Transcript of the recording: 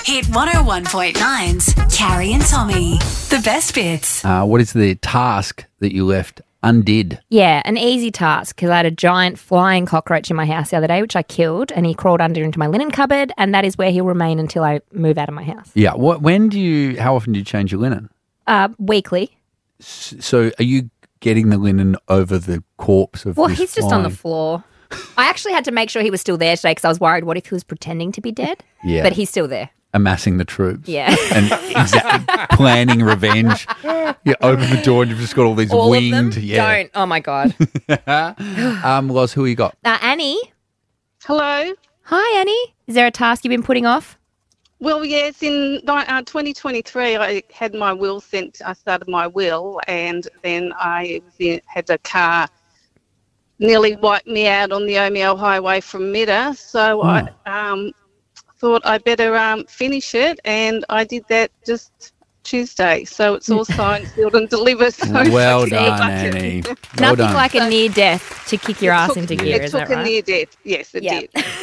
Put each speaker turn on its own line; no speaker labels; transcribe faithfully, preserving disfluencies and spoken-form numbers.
Hit one oh one point nine's Carrie and Tommy. The best bits.
Uh, what is the task that you left undid?
Yeah, an easy task because I had a giant flying cockroach in my house the other day, which I killed, and he crawled under into my linen cupboard, and that is where he'll remain until I move out of my house.
Yeah. What? When do you? How often do you change your linen?
Uh, weekly.
S- So, are you getting the linen over the corpse of?
Well,
this
he's just on the
flying-
floor. I actually had to make sure he was still there today because I was worried what if he was pretending to be dead?
Yeah.
But he's still there.
Amassing the troops.
Yeah.
And exactly planning revenge. You open the door and you've just got all these
All
winged.
of them?
Yeah.
Don't. Oh, my God.
um, Loz, who you got?
Uh, Annie.
Hello.
Hi, Annie. Is there a task you've been putting off?
Well, yes, in uh, twenty twenty-three, I had my will sent. I started my will, and then I was in, had a car nearly wiped me out on the Omeo Highway from Midda. So I um, thought I better um, finish it, and I did that just Tuesday. So it's all signed, sealed, and delivered. So
Well
it's
done,
like-
Annie. Well
Nothing
done.
like a near death to kick your
It
ass
took-
into gear,
It
is
took
that right?
a near death. Yes, it
Yeah.
did.